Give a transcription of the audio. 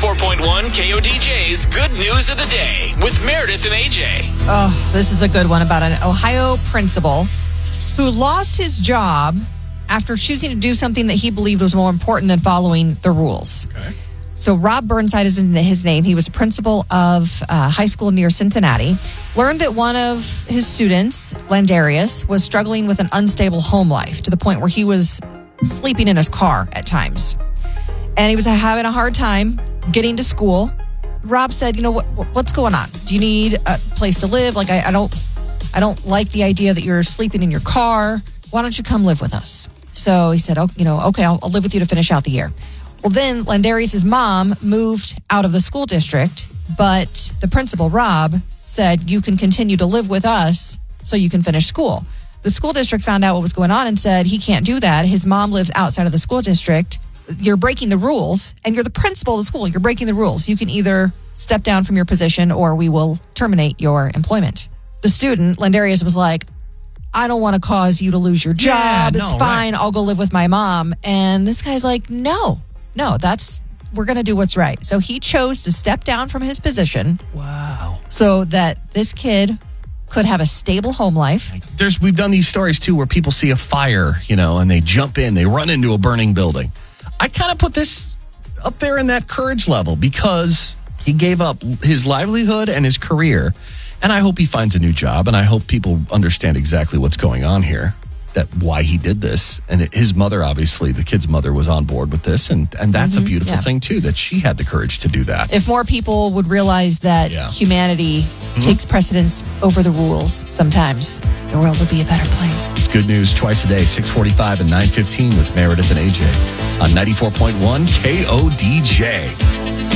94.1 KODJ's Good News of the Day with Meredith and AJ. Oh, this is a good one about an Ohio principal who lost his job after choosing to do something that he believed was more important than following the rules. Okay. So Rob Burnside is his name. He was a principal of a high school near Cincinnati. Learned that one of his students, Landarius, was struggling with an unstable home life to the point where he was sleeping in his car at times. And he was having a hard time getting to school. Rob said, what's going on? Do you need a place to live? Like, I don't like the idea that you're sleeping in your car. Why don't you come live with us? So he said, okay, I'll live with you to finish out the year. Well, then Landarius' mom moved out of the school district, but the principal, Rob, said, you can continue to live with us so you can finish school. The school district found out what was going on and said he can't do that. His mom lives outside of the school district. You're breaking the rules, and you're the principal of the school. You're breaking the rules. You can either step down from your position or we will terminate your employment. The student, Landarius, was like, I don't want to cause you to lose your job. It's fine. Right. I'll go live with my mom. And this guy's like, no, we're going to do what's right. So he chose to step down from his position. Wow. So that this kid could have a stable home life. We've done these stories too where people see a fire, and they jump in, they run into a burning building. I kind of put this up there in that courage level because he gave up his livelihood and his career. And I hope he finds a new job, and I hope people understand exactly what's going on here, why he did this. And his mother, obviously, the kid's mother, was on board with this, and that's a beautiful thing, too, that she had the courage to do that. If more people would realize that humanity takes precedence over the rules, sometimes the world would be a better place. It's Good News twice a day, 6:45 and 9:15 with Meredith and AJ on 94.1 KODJ.